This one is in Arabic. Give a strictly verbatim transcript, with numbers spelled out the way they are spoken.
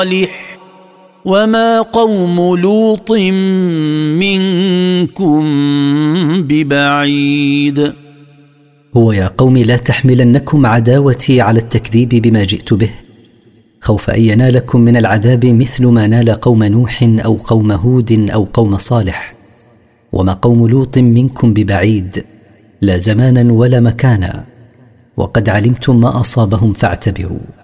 صالح وما قوم لوط منكم ببعيد. هو يا قوم لا تحملنكم عداوتي على التكذيب بما جئت به، خوف أن ينالكم من العذاب مثل ما نال قوم نوح أو قوم هود أو قوم صالح. وما قوم لوط منكم ببعيد، لا زمانا ولا مكانا، وقد علمتم ما أصابهم فاعتبروا.